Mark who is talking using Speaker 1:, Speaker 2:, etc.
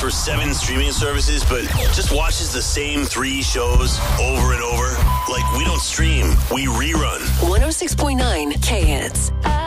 Speaker 1: for 7 streaming services, but just watches the same 3 shows over and over? Like, we don't stream, we rerun.
Speaker 2: 106.9 K-Hits.